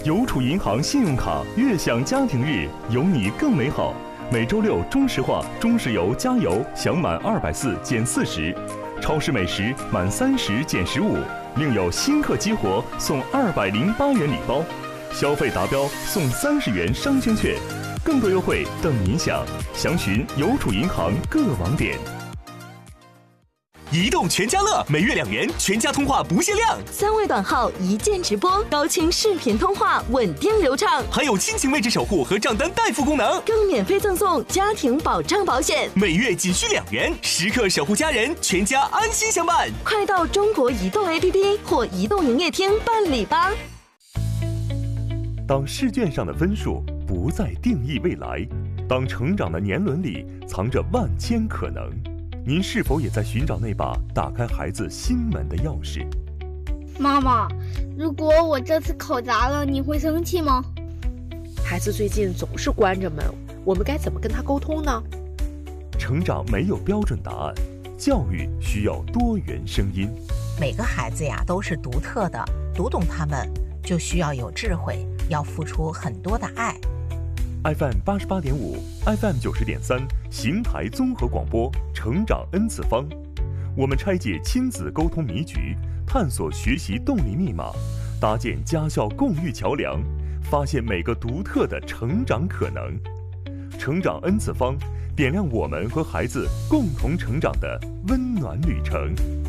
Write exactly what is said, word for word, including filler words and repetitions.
邮储银行信用卡悦享家庭日，有你更美好。每周六中石化、中石油加油享满二百四减四十，超市美食满三十减十五，另有新客激活送二百零八元礼包，消费达标送三十元商圈券，更多优惠等您享。详询邮储银行各网点。 移动全家乐每月两元，全家通话不限量， 三位短号一键直播，高清视频通话稳定流畅， 还有亲情位置守护和账单代付功能， 更免费赠送家庭保障保险， 每月仅需两元，时刻守护家人，全家安心相伴。 快到中国移动 A P P 或移动营业厅办理吧。 当试卷上的分数不再定义未来，当成长的年轮里藏着万千可能，您是否也在寻找那把打开孩子心门的钥匙？ 妈妈，如果我这次考砸了，你会生气吗？ 孩子最近总是关着门，我们该怎么跟他沟通呢？ 成长没有标准答案，教育需要多元声音。 每个孩子呀都是独特的，读懂他们就需要有智慧，要付出很多的爱。 F M 八十八点五 ，F M 九十点三，邢台综合广播，成长 N 次方。我们拆解亲子沟通迷局，探索学习动力密码，搭建家校共育桥梁，发现每个独特的成长可能。成长 N 次方，点亮我们和孩子共同成长的温暖旅程。